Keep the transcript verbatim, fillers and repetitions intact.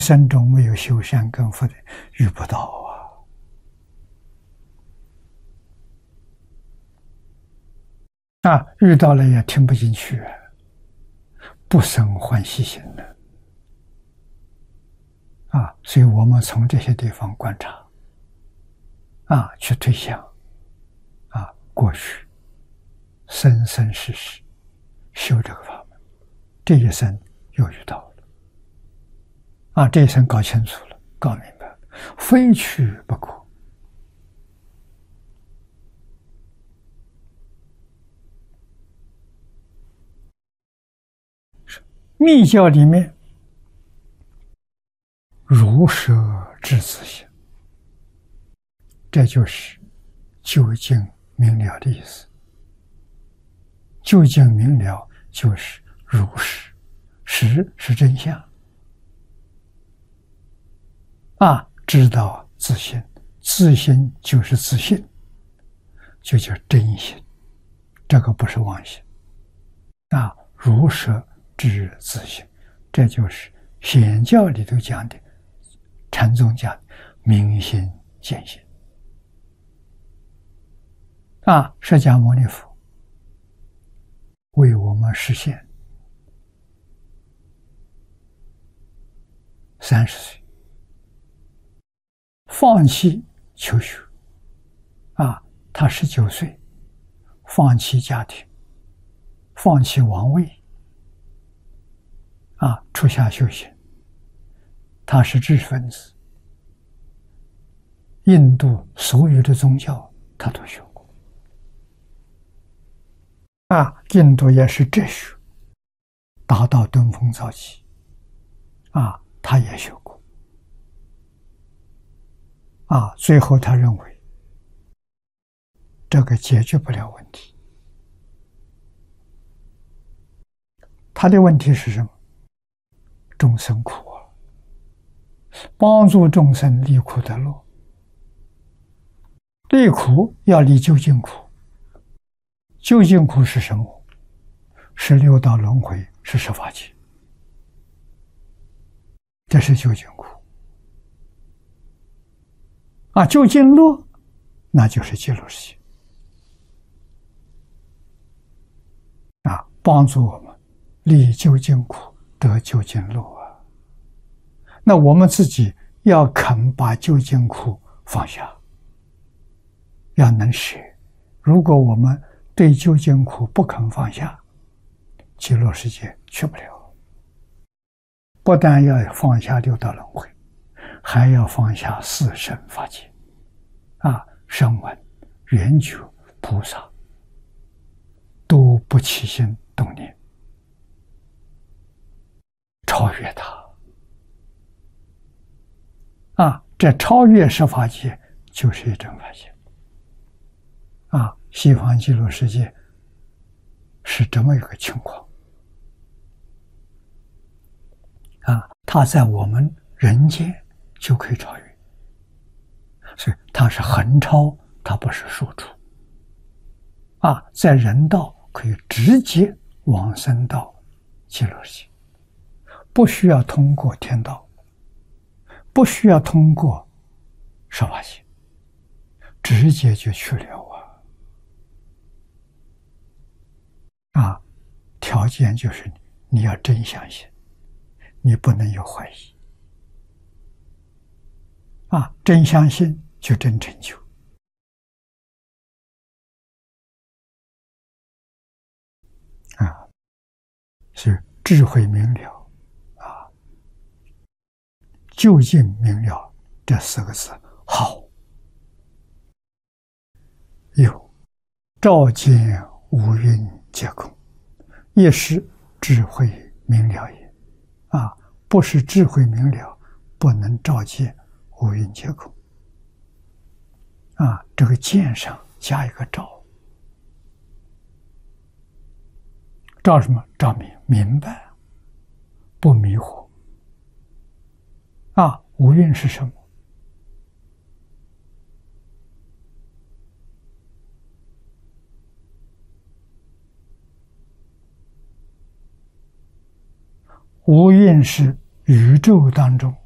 生中没有修善根福的，遇不到啊！啊，遇到了也听不进去，不生欢喜心的啊！所以我们从这些地方观察啊，去推想啊，过去生生世世修这个法门，这一生又遇到了啊，这一生搞清楚了，搞明白了，非去不可。密教里面，如舍至自性，这就是究竟明了的意思。究竟明了就是如实，实是真相啊，知道自性，自性就是自信，就叫真心，这个不是妄心啊。如舍至自性，这就是显教里头讲的，禅宗讲的明心见性啊。释迦牟尼佛为我们实现三十岁放弃求学啊，他十九岁放弃家庭，放弃王位啊，出家修行。他是知识分子，印度所有的宗教他都学过啊，印度也是哲学，达到登峰造极啊，他也学过啊。最后他认为这个解决不了问题。他的问题是什么？众生苦啊，帮助众生离苦得乐。离苦要离究竟苦，究竟苦是什么？是六道轮回，是十法界，这是究竟苦啊。究竟乐，那就是极乐世界啊，帮助我们离究竟苦，得究竟乐啊。那我们自己要肯把究竟苦放下，要能舍。如果我们对究竟苦不肯放下，极乐世界去不了。不但要放下六道轮回，还要放下四圣法界啊，声闻、缘觉、菩萨都不起心动念，超越它啊！这超越十法界就是一真法界啊！西方极乐世界是这么一个情况啊，它在我们人间就可以超越，所以它是横超，它不是竖出啊，在人道可以直接往生到极乐世界，不需要通过天道，不需要通过十法界，直接就去了啊！啊，条件就是你你要真相信，你不能有怀疑啊！真相信就真成就啊！是智慧明了啊，究竟明了这四个字好，有照见五蕴皆空，也是智慧明了也啊！不是智慧明了，不能照见五蕴皆空啊！这个见上加一个照，照什么？照明明白，不迷惑啊！五蕴是什么？五蕴是宇宙当中